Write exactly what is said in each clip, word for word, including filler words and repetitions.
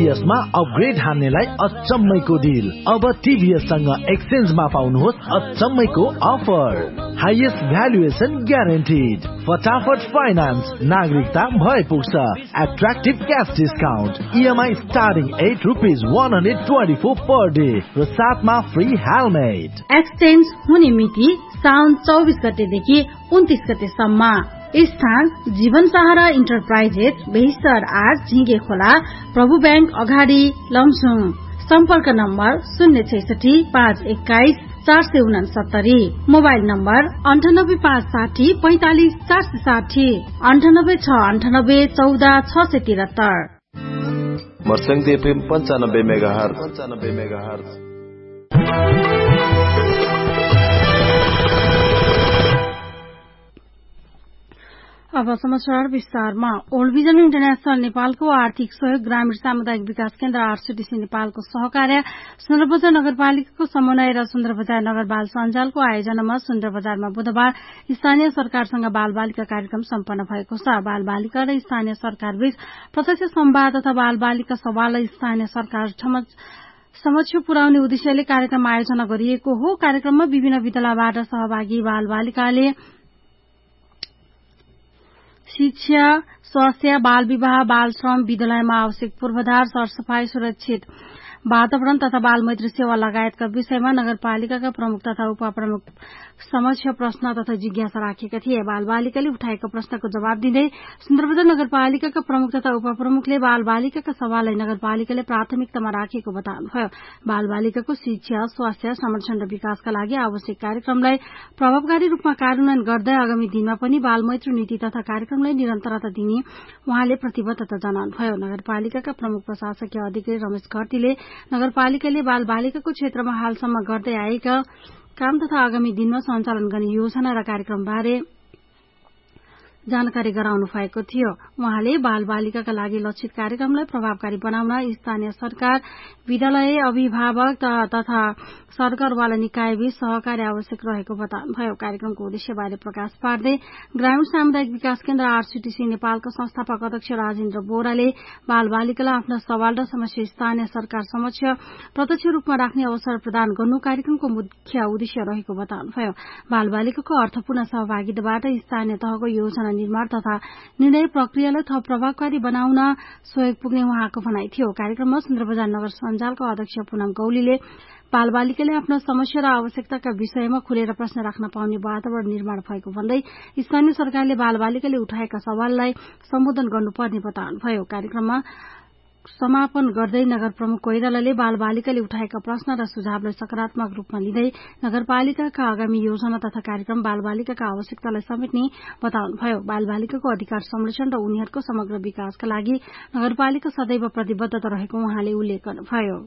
टिभीएसमा upgrade हान्नेलाई अचम्मैको deal. अब टिभीएस सँग एक्सचेन्जमा पाउनुहोस् अचम्मैको offer. Highest valuation guaranteed, फटाफट फाइनान्स, नागरिकता भए पुग्छ, attractive cash discount, EMI starting at rupees one hundred twenty four per day र साथमा फ्री हेलमेट। एक्सचेन्ज हुने मिति साउन चौबिस गतेदेखि उन्तीस गतेसम्म। स्थान जीवन सहारा इन्टरप्राइजेस, बेहिसर आठ, झिंगे खोला, प्रभु ब्याङ्क अगाडि, लमसुङ। सम्पर्क नम्बर शून्य छैसठी पाँच एक्काइस चार सय उनासत्तरी। मोबाइल नम्बर अन्ठानब्बे पाँच साठी पैंतालिस चार सय साठी, अन्ठानब्बे छ अन्ठानब्बे चौध छ सय त्रिहत्तर। मर्स्याङ्दी एफएम पञ्चानब्बे मेगा हर्ज पञ्चानब्बे मेगा हर्ज। अब समाचार विस्तारमा। ओल्ड भिजन इन्टरनेशनल नेपालको आर्थिक सहयोग, ग्रामीण सामुदायिक विकास केन्द्र आरसीडीसी नेपालको सहकार्य, सुन्दरबजार नगरपालिकाको समन्वय र सुन्दरबजार नगर बाल सञ्जालको आयोजनामा सुन्दरबजारमा बुधबार स्थानीय सरकारसँग बाल बालिका कार्यक्रम सम्पन्न भएको छ। बाल बालिका र स्थानीय सरकार बीच प्रत्यक्ष संवाद तथा बाल बालिका सवाललाई स्थानीय सरकार समक्ष पुर्याउने उद्देश्यले कार्यक्रम आयोजना गरिएको हो। कार्यक्रममा विभिन्न विद्यालयबाट सहभागी बाल बालिकाले शिक्षा, स्वास्थ्य, बाल विवाह, बाल श्रम, विद्यालयमा आवश्यक पूर्वाधार, सरसफाई, सुरक्षित वातावरण तथा बाल मैत्री सेवा लगायतका विषयमा नगरपालिकाका प्रमुख तथा उपप्रमुख समक्ष प्रश्न तथा जिज्ञासा राखेका थिए। बाल बालिकाले उठाएको प्रश्नको जवाब दिँदै सुन्दरबजार नगरपालिकाका प्रमुख तथा उपप्रमुखले बाल बालिकाका सवाललाई नगरपालिकाले प्राथमिकतामा राखेको बताउनुभयो। बाल बालिकाको शिक्षा, स्वास्थ्य, संरक्षण र विकासका लागि आवश्यक कार्यक्रमलाई प्रभावकारी रूपमा कार्यान्वयन गर्दै आगामी दिनमा पनि बाल मैत्री नीति तथा कार्यक्रमलाई निरन्तरता दिने उहाँले प्रतिबद्धता जनाउनुभयो। नगरपालिकाका प्रमुख प्रशासकीय अधिकारी रमेश घरतीले नगरपालिकाले बाल बालिकाको क्षेत्रमा हालसम्म गर्दै आएका काम तथा आगामी दिनमा सञ्चालन गर्ने योजना र कार्यक्रमबारे जानकारी गराउनु भएको थियो। उहाँले बाल बालिकाका लागि लक्षित कार्यक्रमलाई प्रभावकारी बनाउन स्थानीय सरकार, विद्यालय, अभिभावक तथा सरकारवाला निकायबीच सहकार्य आवश्यक रहेको बताउनुभयो। कार्यक्रमको उद्देश्यबारे प्रकाश पार्दै ग्रामीण सामुदायिक विकास केन्द्र आरसीडीसी नेपालको संस्थापक अध्यक्ष राजेन्द्र बोराले बाल बालिकालाई आफ्ना सवाल र समस्या स्थानीय सरकार समक्ष प्रत्यक्ष रूपमा राख्ने अवसर प्रदान गर्नु कार्यक्रमको मुख्य उद्देश्य रहेको बताउनुभयो। बाल बालिकाको अर्थपूर्ण सहभागिताबाट स्थानीय तहको योजना निर्माण तथा निर्णय प्रक्रियालाई थप प्रभावकारी बनाउन सहयोग पुग्ने उहाँको भनाइ थियो। कार्यक्रममा सुन्दरबजार नगर सञ्जालका अध्यक्ष पूनम गौलीले बाल बालिकाले आफ्ना समस्या र आवश्यकताका विषयमा खुलेर प्रश्न राख्न पाउने वातावरण निर्माण भएको भन्दै स्थानीय सरकारले बाल बालिकाले उठाएका सवाललाई सम्बोधन गर्नुपर्ने बताउनुभयो। कार्यक्रममा समापन गर्दै नगर प्रमुख कोइरालाले बाल बालिकाले उठाएका प्रश्न र सुझावलाई सकारात्मक रूपमा लिँदै नगरपालिकाका आगामी योजना तथा कार्यक्रम बाल बालिकाका आवश्यकतालाई समेट्ने बताउनुभयो। बाल बालिकाको अधिकार संरक्षण र उनीहरूको समग्र विकासका लागि नगरपालिका सदैव प्रतिबद्धता रहेको उहाँले उल्लेख गर्नुभयो।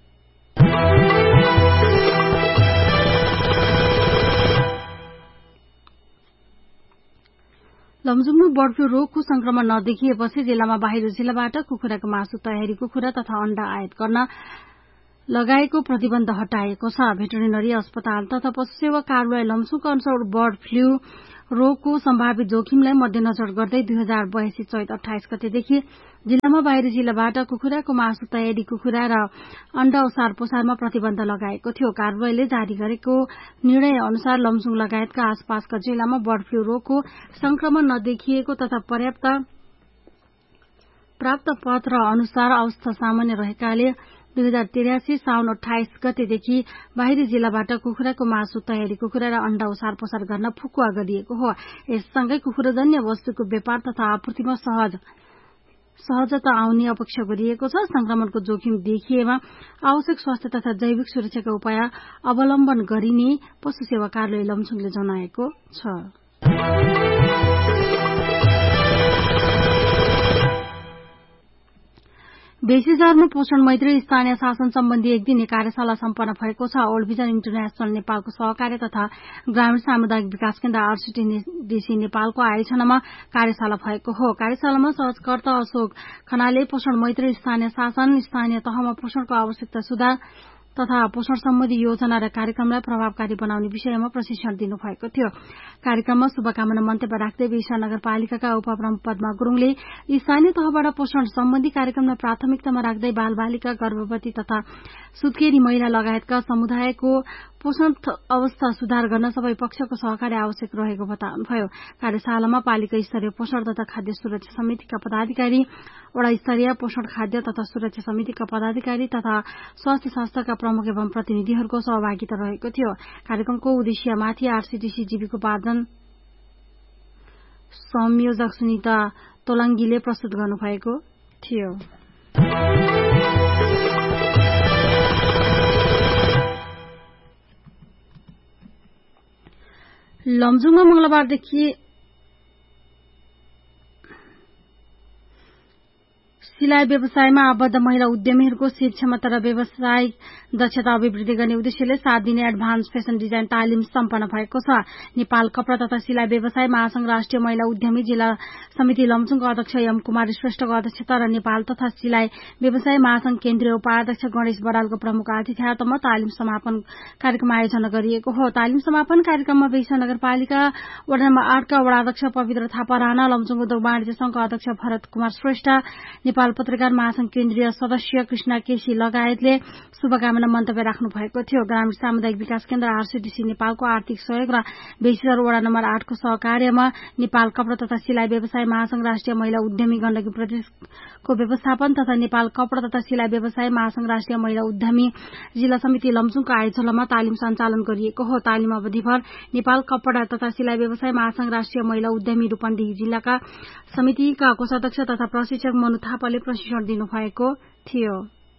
लमजुङमा बर्ड फ्लू रोगको संक्रमण नदेखिएपछि जिल्लामा बाहिर जिल्लाबाट कुखुराको मासु, तयारी कुखुरा तथा अण्डा आयात गर्न लगाएको प्रतिबन्ध हटाएको छ। भेटरिनरी अस्पताल तथा पशु सेवा कार्यालय लमजुङका अनुसार बर्ड फ्लू रोगको सम्भावित जोखिमलाई मध्यनजर गर्दै दुई हजार बयासी चैत अठाइस गतेदेखि जिल्लामा बाहिरी जिल्लाबाट कुखुराको मासु, तयारी कुखुरा र अण्डा ओसार पोसारमा प्रतिबन्ध लगाएको थियो। कार्यालयले जारी गरेको निर्णय अनुसार लमजुङ लगायतका आसपासका जिल्लामा बर्ड फ्लू रोगको संक्रमण नदेखिएको तथा पर्याप्त प्राप्त पत्र अनुसार अवस्था सामान्य रहेकाले दुई हजार त्रियासी साउन अठाइस गतेदेखि बाहिरी जिल्लाबाट कुखुराको मासु, तयारी कुखुरा र अण्डा ओसार पोसार गर्न फुकुवा गरिएको हो। यससँगै कुखुराजन्य वस्तुको व्यापार तथा आपूर्तिमा सहज सहजता आउने अपेक्षा गरिएको छ। संक्रमणको जोखिम देखिएमा आवश्यक स्वास्थ्य तथा जैविक सुरक्षाका उपाय अवलम्बन गरिने पशु सेवा कार्यालय लमजुङले जनाएको छ। बेसीजरमा पोषण मैत्री स्थानीय शासन सम्बन्धी एक दिने कार्यशाला सम्पन्न भएको छ। ओल्ड भिजन इन्टरनेशनल नेपालको सहकार्य तथा ग्रामीण सामुदायिक विकास केन्द्र आरसीडीसी नेपालको आयोजनामा कार्यशाला भएको हो। कार्यशालामा सहजकर्ता अशोक खनालले पोषण मैत्री स्थानीय शासन, स्थानीय तहमा पोषणको आवश्यकता सुधार तथा पोषण सम्बन्धी योजना र कार्यक्रमलाई प्रभावकारी बनाउने विषयमा प्रशिक्षण दिनुभएको थियो। कार्यक्रममा शुभकामना मन्तव्य राख्दै बेसा नगरपालिकाका उपप्रमुख पद्मा गुरुङले स्थानीय तहबाट पोषण सम्बन्धी कार्यक्रमलाई प्राथमिकतामा राख्दै बालबालिका, गर्भवती तथा सुत्केरी महिला लगायतका समुदायको पोषण अवस्था सुधार गर्न सबै पक्षको सहकार्य आवश्यक रहेको बताउनुभयो। कार्यशालामा पालिका स्तरीय पोषण तथा खाद्य सुरक्षा समितिका पदाधिकारी, वडा स्तरीय पोषण खाद्य तथा सुरक्षा समितिका पदाधिकारी तथा स्वास्थ्य संस्थाका प्रमुख एवं प्रतिनिधिहरूको सहभागिता रहेको थियो। कार्यक्रमको उद्देश्यमाथि आरसीडीसी जीविकोपार्जन संयोजक सुनिता तोलाङ्गीले प्रस्तुत गर्नुभएको थियो। लमजुङमा मंगलबारदेखि सिलाई व्यवसायमा आबद्ध महिला उद्यमीहरूको शीर्ष क्षमता र व्यावसायिक दक्षता अभिवृद्धि गर्ने उद्देश्यले सात दिने एडभान्स फेसन डिजाइन तालिम सम्पन्न भएको छ। नेपाल कपड़ा तथा सिलाई व्यवसाय महासंघ राष्ट्रिय महिला उद्यमी जिल्ला समिति लमजुङको अध्यक्ष यम कुमारी श्रेष्ठको अध्यक्षता र नेपाल तथा सिलाई व्यवसाय महासंघ केन्द्रीय उपाध्यक्ष गणेश बडालको प्रमुख आतिथ्यमा तालिम समापन कार्यक्रम आयोजना गरिएको हो। तालिम समापन कार्यक्रममा बेसा नगरपालिका वडा नम्बर आठका वडाध्यक्ष पवित्र थापा राणा, लमजुङ उद्योग वाणिज्य संघका अध्यक्ष भरत कुमार श्रेष्ठ, नेपाल पत्रकार महासंघ केन्द्रीय सदस्य कृष्णा केसी लगायतले शुभकामना मन्तव्य राख्नु भएको थियो। ग्रामीण सामुदायिक विकास केन्द्र आरसीडीसी नेपालको आर्थिक सहयोग र बेसीर वडा नम्बर आठको सहकार्यमा नेपाल कपड़ा तथा सिलाई व्यवसाय महासंघ राष्ट्रिय महिला उद्यमी गण्डकी प्रदेशको व्यवस्थापन तथा नेपाल कपड़ा तथा सिलाई व्यवसाय महासंघ राष्ट्रिय महिला उद्यमी जिल्ला समिति लमजुङको आयोजनामा तालिम सञ्चालन गरिएको हो। तालिम अवधिभर नेपाल कपड़ा तथा सिलाई व्यवसाय महासंघ राष्ट्रिय महिला उद्यमी रूपन्देही जिल्लाका समितिका कोषाध्यक्ष तथा प्रशिक्षक मनु थापाले प्रशिक्षण दिनुभएको थियो।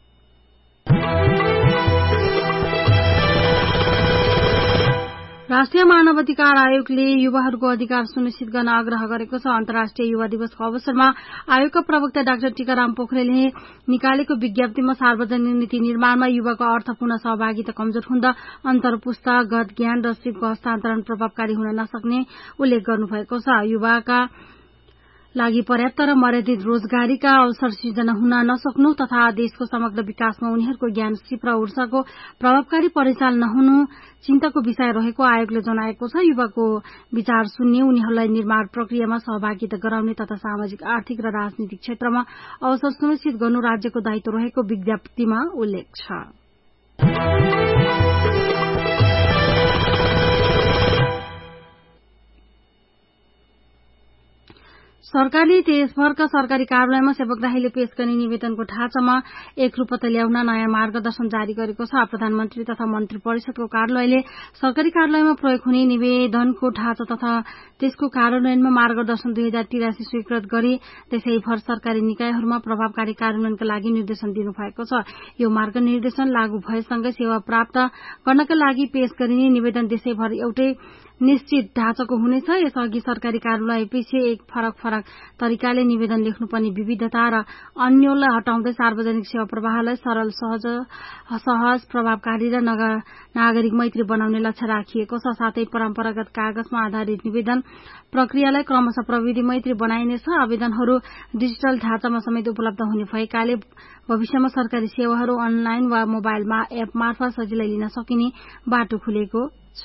राष्ट्रिय मानवाधिकार आयोगले युवाहरूको अधिकार सुनिश्चित गर्न आग्रह गरेको छ। अन्तर्राष्ट्रिय युवा दिवसको अवसरमा आयोगका प्रवक्ता डाक्टर टीकाराम पोखरेलले निकालेको विज्ञप्तिमा सार्वजनिक नीति निर्माणमा युवाको अर्थपूर्ण सहभागिता कमजोर हुँदा अन्तर्पुस्तागत ज्ञान र सिपको हस्तान्तरण प्रभावकारी हुन नसक्ने उल्लेख गर्नुभएको छ। युवाका लागि पर्याप्त र मर्यादित रोजगारीका अवसर सृजना हुन नसक्नु तथा देशको समग्र विकासमा उनीहरूको ज्ञान, सिप र ऊर्जाको प्रभावकारी परिचालन नहुनु चिन्ताको विषय रहेको आयोगले जनाएको छ। युवाको विचार सुन्ने, उनीहरूलाई निर्माण प्रक्रियामा सहभागिता गराउने तथा सामाजिक, आर्थिक र राजनीतिक क्षेत्रमा अवसर सुनिश्चित गर्नु राज्यको दायित्व रहेको विज्ञप्तिमा उल्लेख छ। सरकारले देशभरका सरकारी कार्यालयमा सेवकराहीले पेश गर्ने निवेदनको ढाँचामा एकरूपता ल्याउन नयाँ मार्गदर्शन जारी गरेको छ। प्रधानमन्त्री तथा मन्त्री परिषदको कार्यालयले सरकारी कार्यालयमा प्रयोग हुने निवेदनको ढाँचा तथा त्यसको कार्यान्वयनमा मार्गदर्शन दुई हजार तिरासी स्वीकृत गरी देशैभर सरकारी निकायहरूमा प्रभावकारी कार्यान्वयनका लागि निर्देशन दिनुभएको छ। यो मार्ग निर्देशन लागू भएसँगै सेवा प्राप्त गर्नका लागि पेश गरिने निवेदन देशैभर एउटै निश्चित ढाँचाको हुनेछ। यसअघि सरकारी कार्यालयपछि एक फरक फरक तरिकाले निवेदन लेख्नुपर्ने विविधता र अन्यललाई हटाउँदै सार्वजनिक सेवा प्रवाहलाई सरल, सहज सहज प्रभावकारी र नागरिक मैत्री बनाउने लक्ष्य राखिएको छ। साथै परम्परागत कागजमा आधारित निवेदन प्रक्रियालाई क्रमशः प्रविधि मैत्री बनाइनेछ। आवेदनहरू डिजिटल ढाँचामा समेत उपलब्ध हुने भएकाले भविष्यमा सरकारी सेवाहरू अनलाइन वा मोबाइल एप मार्फत सजिलै लिन सकिने बाटो खुलेको छ।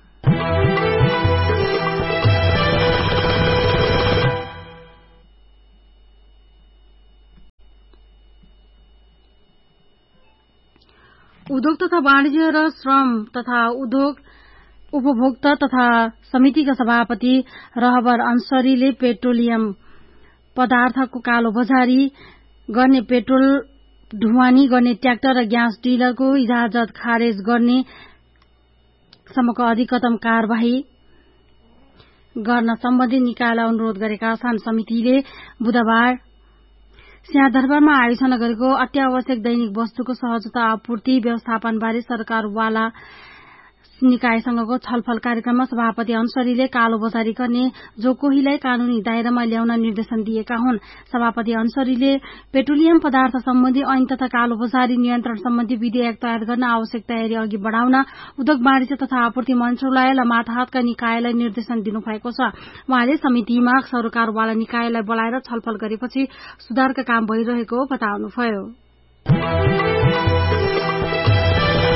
उद्योग तथा वाणिज्य र श्रम तथा उद्योग उपभोक्ता तथा समितिका सभापति रहबर अन्सरीले पेट्रोलियम पदार्थको कालो बजारी गर्ने, पेट्रोल ढुवानी गर्ने ट्र्याक्टर र ग्यास डिलरको इजाजत खारेज गर्ने सम्मको अधिकतम कार्यवाही गर्न सम्बन्धी निकायलाई अनुरोध गरेका छन्। समितिले बुधबार सिंहदरबारमा आयोजना गरेको अत्यावश्यक दैनिक वस्तुको सहजता आपूर्ति व्यवस्थापनबारे सरकारवाला निकायसँगको छलफल कार्यक्रममा सभापति अन्सरीले कालो बजारी गर्ने जो कोहीलाई कानूनी दायरामा ल्याउन निर्देशन दिएका हुन्। सभापति अन्सरीले पेट्रोलियम पदार्थ सम्बन्धी ऐन तथा कालो बजारी नियन्त्रण सम्बन्धी विधेयक तयार गर्न आवश्यक तयारी अघि बढ़ाउन उद्योग वाणिज्य तथा आपूर्ति मन्त्रालय र मातहतका निकायलाई निर्देशन दिनुभएको छ। उहाँले समितिमा सरकारवाला निकायलाई बोलाएर छलफल गरेपछि सुधारका काम भइरहेको बताउनुभयो।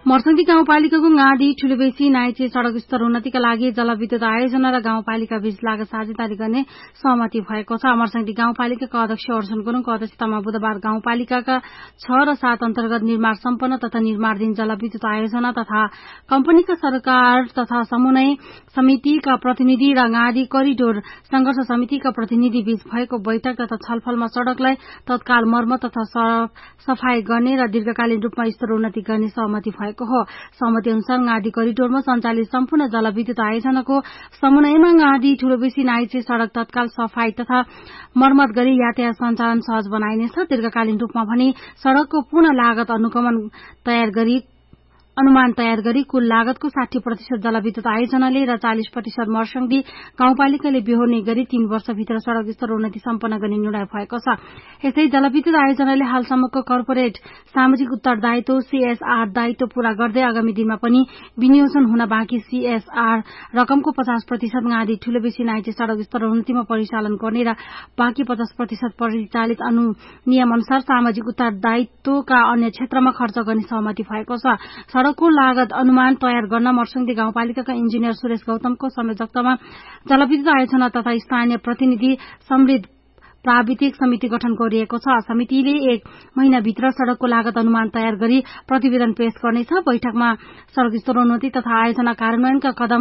मर्सङ्गी गाउँपालिकाको गाँधी ठुलोबेसी नाइचे सड़क स्तर उन्नतिका लागि जलविद्युत आयोजना र गाउँपालिका बीच लागत साझेदारी गर्ने सहमति भएको छ। मर्सङ्गी गाउँपालिकाका अध्यक्ष अर्जुन गुरुङको अध्यक्षतामा बुधबार गाउँपालिकाका छ र सात अन्तर्गत निर्माण सम्पन्न तथा निर्माणाधीन जलविद्युत आयोजना तथा कम्पनीका सरकार तथा समन्वय समितिका प्रतिनिधि र गाँधी करिडोर संघर्ष समितिका प्रतिनिधि बीच भएको बैठक तथा छलफलमा सड़कलाई तत्काल मर्मत तथा सफाई गर्ने र दीर्घकालीन रूपमा स्तर उन्नति गर्ने सहमति भएको हो। सहमति अनुसार गाँधी करिडोरमा सञ्चालित सम्पूर्ण जलविद्युत आयोजनाको समन्वयमा गाँधी ठूलोबेसी नाइचे सड़क तत्काल सफाई तथा मर्मत गरी यातायात सञ्चालन सहज बनाइनेछ। दीर्घकालीन रूपमा भने सड़कको पूर्ण लागत अनुगमन तयार गरी अनुमान तयार गरी कुल लागतको साठी प्रतिशत जलविद्युत आयोजनाले र चालिस प्रतिशत मर्सङ्गी गाउँपालिकाले बेहोर्ने गरी तीन वर्षभित्र सड़क स्तर उन्नति सम्पन्न गर्ने निर्णय भएको छ। यसै जलविद्युत आयोजनाले हालसम्मको कर्पोरेट सामाजिक उत्तरदायित्व सीएसआर दायित्व पूरा गर्दै आगामी दिनमा पनि विनियोजन हुन बाँकी सीएसआर रकमको पचास प्रतिशत गाँधी ठूलोबेसी नाइचे सड़क स्तर उन्नतिमा परिचालन गर्ने र बाँकी पचास प्रतिशत परिचालित नियम अनुसार सामाजिक उत्तरदायित्वका अन्य क्षेत्रमा खर्च गर्ने सहमति भएको छ। सड़कको लागत अनुमान तयार गर्न मर्सङ्गी गाउँपालिकाका इन्जिनियर सुरेश गौतमको संयोजकतामा जलविद्युत आयोजना तथा स्थानीय प्रतिनिधि समृद्ध प्राविधिक समिति गठन गरिएको छ। समितिले एक महिनाभित्र सड़कको लागत अनुमान तयार गरी प्रतिवेदन पेश गर्नेछ। बैठकमा सड़क स्तरोन्नति तथा आयोजना कार्यान्वयनका कदम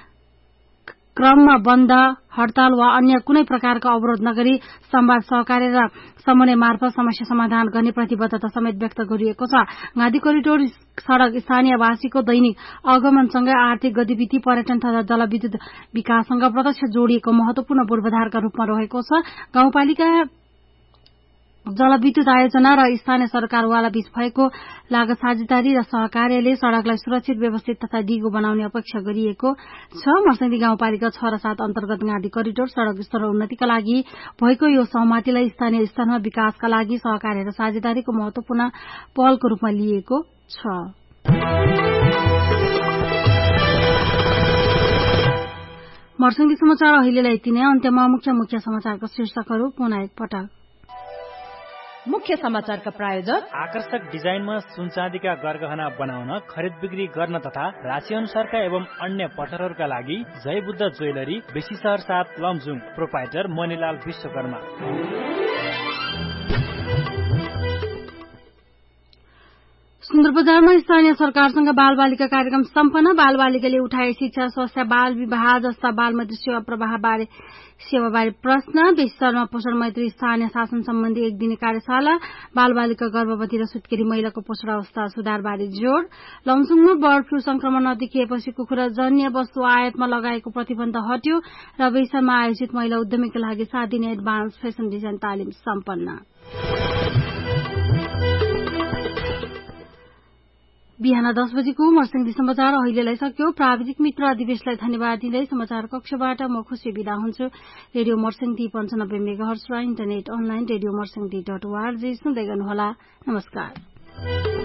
क्रममा बन्द हड़ताल वा अन्य कुनै प्रकारका अवरोध नगरी संवाद सहकार्य र समन्वय मार्फत समस्या समाधान गर्ने प्रतिबद्धता समेत व्यक्त गरिएको छ। गाँधी करिडोर सड़क स्थानीयवासीको दैनिक आगमनसँगै आर्थिक गतिविधि पर्यटन तथा जलविद्युत विकाससँग प्रत्यक्ष जोडिएको महत्वपूर्ण पूर्वाधारका रूपमा रहेको छ। गाउँपालिका जलविद्युत आयोजना र स्थानीय सरकारवाला बीच भएको लागत साझेदारी र सहकार्यले सड़कलाई सुरक्षित व्यवस्थित तथा डिगो बनाउने अपेक्षा गरिएको छ। मर्सङ्गी गाउँपालिका छ र सात अन्तर्गत गाँधी करिडोर सड़क स्तर उन्नतिका लागि भएको यो सहमतिलाई स्थानीय स्तरमा विकासका लागि सहकार्य र साझेदारीको महत्वपूर्ण पहलको रूपमा लिएको छ। मर्सङ्गी समाचार अहिलेलाई यति नै। अन्त्यमा मुख्य मुख्य समाचारका शीर्षकहरू पुनः एकपटक। मुख्य समाचारका प्रायोजक आकर्षक डिजाइनमा सुनचाँदीका गरगहना बनाउन खरिद बिक्री गर्न तथा राशि अनुसारका एवं अन्य पटरहरूका लागि जय बुद्ध ज्वेलरी बेसी शहर सात लमजुङ प्रोपाइटर मणिलाल विश्वकर्मा। सुन्दरबजारमा स्थानीय सरकारसँग बाल बालिका कार्यक्रम सम्पन्न। बाल बालिकाले उठाए शिक्षा स्वास्थ्य बाल विवाह जस्ता बाल मैत्री सेवा प्रवाह बारे सेवा बारे प्रश्न। बेसीसरमा पोषण मैत्री स्थानीय शासन सम्बन्धी एक दिने कार्यशाला। बाल बालिका गर्भवती र सुत्केरी महिलाको पोषण अवस्था सुधार बारे जोड़। लमजुङमा बर्ड फ्लू संक्रमण नदेखिएपछि कुखुराजन्य वस्तु आयातमा लगाएको प्रतिबन्ध हट्यो र बेसीसरमा आयोजित महिला उद्यमीका लागि सात दिने एडभान्स फेसन डिजाइन तालिम सम्पन्न। बिहान दस बजेको मर्सङ्गी समाचार अहिलेलाई सक्यो। प्राविधिक मित्र अधिवेशलाई धन्यवाद दिँदै समाचार कक्षबाट म खुशी विदा हुन्छु। रेडियो मर्सङ्गी पञ्चानब्बे मेगाहर्ज र internet online radio मर्सङ्गी dot ORG सुन्दै गर्नुहोला। नमस्कार।